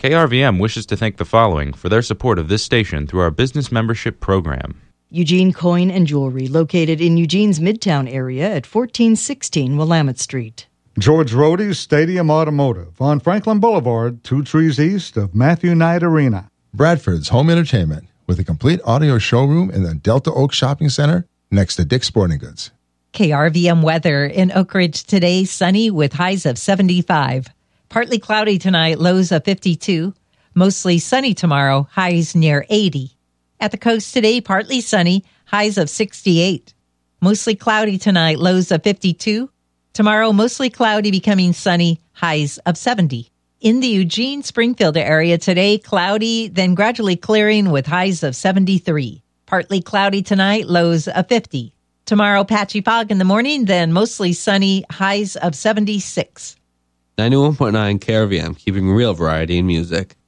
KRVM wishes to thank the following for their support of this station through our business membership program. Eugene Coin and Jewelry, located in Eugene's Midtown area at 1416 Willamette Street. George Rohde's Stadium Automotive on Franklin Boulevard, 2 trees east of Matthew Knight Arena. Bradford's Home Entertainment, with a complete audio showroom in the Delta Oak Shopping Center next to Dick's Sporting Goods. KRVM weather in Oak Ridge today, sunny with highs of 75. Partly cloudy tonight, lows of 52. Mostly sunny tomorrow, highs near 80. At the coast today, partly sunny, highs of 68. Mostly cloudy tonight, lows of 52. Tomorrow, mostly cloudy, becoming sunny, highs of 70. In the Eugene-Springfield area today, cloudy, then gradually clearing with highs of 73. Partly cloudy tonight, lows of 50. Tomorrow, patchy fog in the morning, then mostly sunny, highs of 76. 91.9 KRVM, keeping real variety in music.